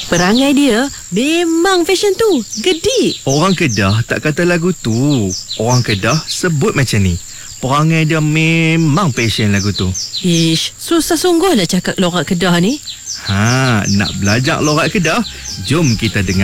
Perangai dia memang fashion tu. Gedik. Orang Kedah tak kata lagu tu. Orang Kedah sebut macam ni. Perangai dia memang passion lagu tu. Ish, susah sungguh lah cakap lorak Kedah ni. Nak belajar lorak Kedah? Jom kita dengar